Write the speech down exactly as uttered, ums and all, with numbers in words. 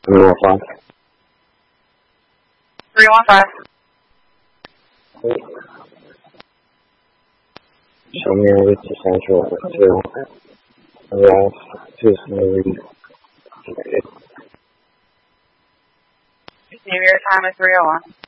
three one five. three one five. Show me over to Central two. Last to Snowreed. New York time is three oh one.